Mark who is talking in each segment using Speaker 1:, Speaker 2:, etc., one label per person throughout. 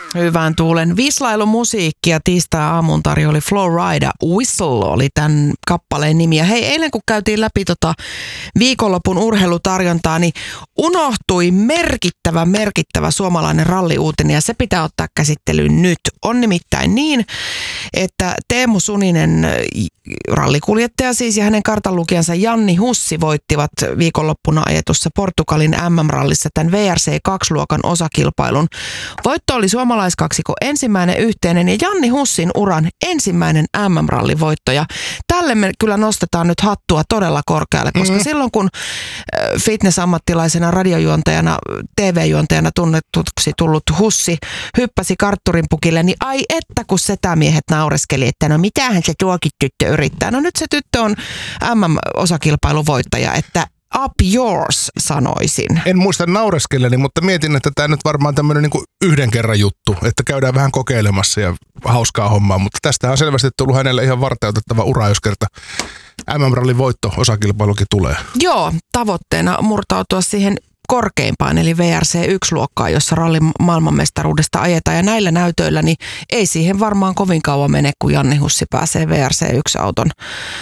Speaker 1: Hyvän tuulen vislailumusiikkia tiistai-aamun tarjoili Flowrida. Whistle oli tämän kappaleen nimi. Ja hei, eilen kun käytiin läpi viikonlopun urheilutarjontaa, niin unohtui merkittävä suomalainen ralliuutinen ja se pitää ottaa käsittelyyn nyt. On nimittäin niin, että Teemu Suninen, rallikuljettaja siis, ja hänen kartanlukijansa Janni Hussi voittivat viikonloppuna ajetussa Portugalin MM-rallissa tämän WRC2-luokan osakilpailun. Voitto oli suomalaiskaksikon ensimmäinen yhteinen ja Janni Hussin uran ensimmäinen MM-rallivoitto. Ja tälle me kyllä nostetaan nyt hattua todella korkealle, koska silloin kun fitnessammattilaisena, radiojuontajana, TV-juontajana tunnetuksi tullut Hussi hyppäsi kartturin pukille, niin ai että kun setämiehet naureskeli, että no mitähän se tuokin tyttö yrittää. No nyt se tyttö on MM-osakilpailuvoittaja, että up yours, sanoisin.
Speaker 2: En muista naureskelleni, mutta mietin, että tämä nyt varmaan tämmöinen niin kuin yhden kerran juttu, että käydään vähän kokeilemassa ja hauskaa hommaa, mutta tästä on selvästi tullut hänelle ihan varteutettava ura, jos kerta MM-rallin voitto osakilpailukin tulee.
Speaker 1: Joo, tavoitteena murtautua siihen korkeimpaan, eli WRC1-luokkaan, jossa rallin maailmanmestaruudesta ajetaan. Ja näillä näytöillä niin ei siihen varmaan kovin kauan mene, kun Janni Hussi pääsee WRC1-auton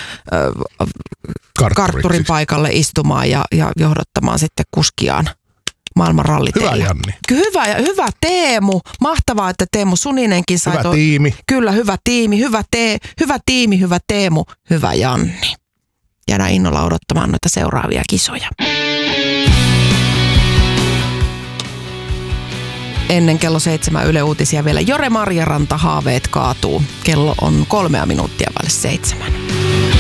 Speaker 1: kartturin paikalle istumaan ja johdattamaan sitten kuskiaan maailman ralliteillä.
Speaker 2: Hyvä Janni.
Speaker 1: Hyvä Teemu. Mahtavaa, että Teemu Suninenkin sai.
Speaker 2: Hyvä tiimi.
Speaker 1: Kyllä, hyvä tiimi. Hyvä tiimi, hyvä Teemu, hyvä Janni. Jäädään innolla odottamaan noita seuraavia kisoja. Ennen kello 7 Yle Uutisia vielä Jore Marjaranta, haaveet kaatuu. Kello on 3 minuuttia vaille 7.